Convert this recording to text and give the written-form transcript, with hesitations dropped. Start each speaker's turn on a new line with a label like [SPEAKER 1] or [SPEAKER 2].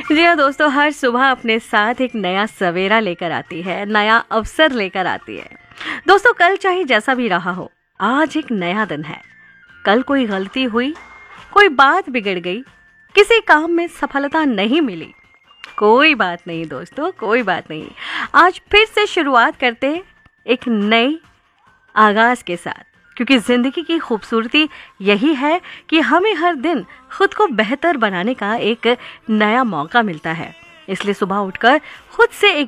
[SPEAKER 1] जी हाँ दोस्तों, हर सुबह अपने साथ एक नया सवेरा लेकर आती है, नया अवसर लेकर आती है। दोस्तों, कल चाहे जैसा भी रहा हो, आज एक नया दिन है। कल कोई गलती हुई, कोई बात बिगड़ गई, किसी काम में सफलता नहीं मिली, कोई बात नहीं दोस्तों, कोई बात नहीं। आज फिर से शुरुआत करते हैं एक नई आगाज के साथ, क्योंकि जिंदगी की खूबसूरती यही है कि हमें हर दिन खुद को बेहतर बनाने का एक नया मौका मिलता है। इसलिए सुबह उठकर खुद से एक